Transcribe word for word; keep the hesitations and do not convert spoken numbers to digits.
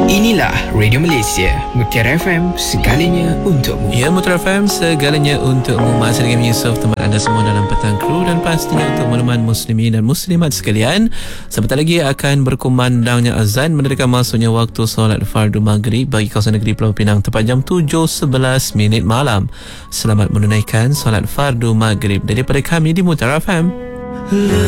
Inilah Radio Malaysia, Mutiara F M, segalanya untukmu. Ya, Mutiara F M, segalanya untukmu. Masih dengan Yusof, teman anda semua dalam petang kru, dan pastinya untuk makluman muslimin dan muslimat sekalian, sebentar lagi akan berkumandangnya azan menandakan masuknya waktu solat fardu maghrib bagi kawasan negeri Pulau Pinang tepat jam tujuh sebelas minit malam. Selamat menunaikan solat fardu maghrib daripada kami di Mutiara F M.